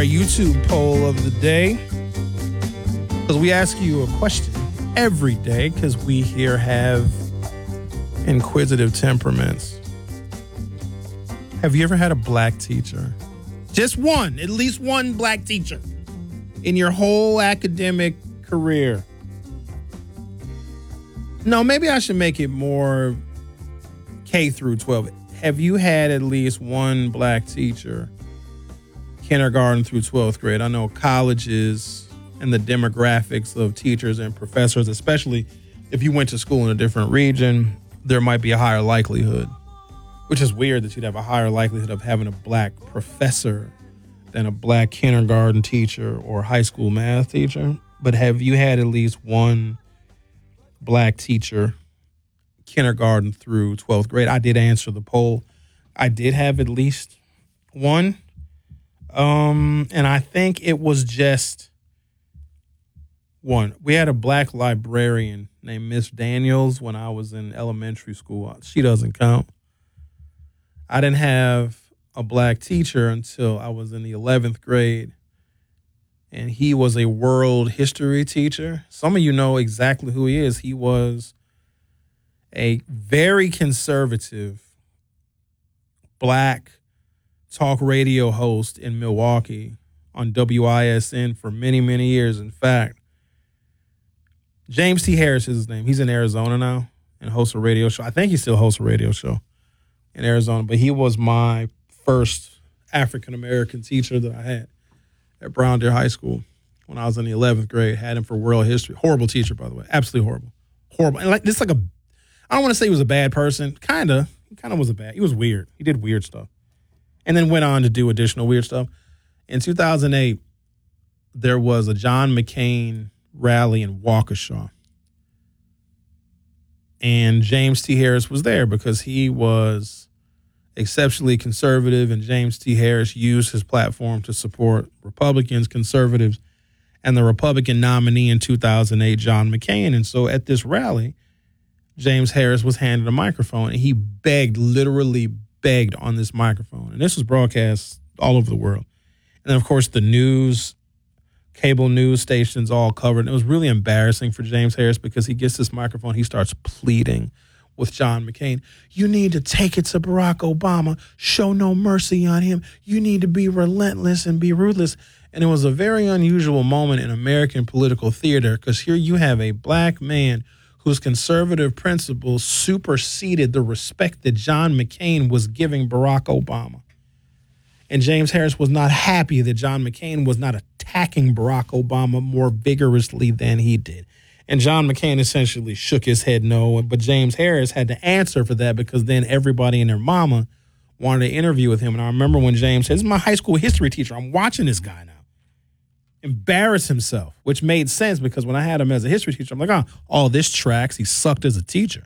YouTube poll of the day, because we ask you a question every day because we here have inquisitive temperaments. Have you ever had a black teacher? Just one, at least one black teacher in your whole academic career. No, maybe I should make it more K through 12. Have you had at least one black teacher, kindergarten through 12th grade? I know colleges and the demographics of teachers and professors, especially if you went to school in a different region, there might be a higher likelihood, which is weird that you'd have a higher likelihood of having a black professor than a black kindergarten teacher or high school math teacher. But have you had at least one black teacher, kindergarten through 12th grade? I did answer the poll. I did have at least one. And I think it was just one. We had a black librarian named Miss Daniels when I was in elementary school. She doesn't count. I didn't have a black teacher until I was in the 11th grade. And he was a world history teacher. Some of you know exactly who he is. He was a very conservative black talk radio host in Milwaukee on WISN for many, many years. In fact, James T. Harris is his name. He's in Arizona now and hosts a radio show. I think he still hosts a radio show in Arizona, but he was my first African-American teacher that I had at Brown Deer High School when I was in the 11th grade. Had him for world history. Horrible teacher, by the way. Absolutely horrible. Horrible. And like, I don't want to say he was a bad person. He kind of was he was weird. He did weird stuff. And then went on to do additional weird stuff. In 2008, there was a John McCain rally in Waukesha. And James T. Harris was there because he was exceptionally conservative, and James T. Harris used his platform to support Republicans, conservatives, and the Republican nominee in 2008, John McCain. And so at this rally, James Harris was handed a microphone, and he literally begged on this microphone. And this was broadcast all over the world. And then, of course, the news, cable news stations all covered. And it was really embarrassing for James Harris because he gets this microphone. He starts pleading with John McCain. You need to take it to Barack Obama. Show no mercy on him. You need to be relentless and be ruthless. And it was a very unusual moment in American political theater because here you have a black man whose conservative principles superseded the respect that John McCain was giving Barack Obama. And James Harris was not happy that John McCain was not attacking Barack Obama more vigorously than he did. And John McCain essentially shook his head no, but James Harris had to answer for that because then everybody and their mama wanted to interview with him. And I remember when James said, this is my high school history teacher. I'm watching this guy now embarrass himself, which made sense because when I had him as a history teacher, I'm like, oh, this tracks. He sucked as a teacher.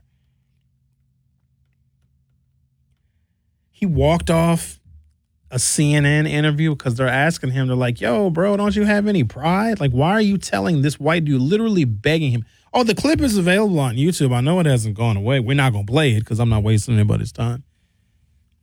He walked off a CNN interview because they're asking him, they're like, yo, bro, don't you have any pride? Like, why are you telling this white dude, literally begging him? Oh, the clip is available on YouTube. I know it hasn't gone away. We're not going to play it because I'm not wasting anybody's time.